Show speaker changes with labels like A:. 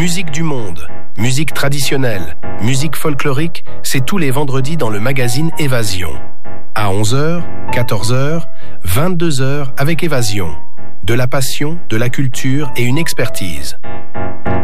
A: Musique du monde, musique traditionnelle, musique folklorique, c'est tous les vendredis dans le magazine Évasion. À 11h, 14h, 22h avec Évasion. De la passion, de la culture et une expertise.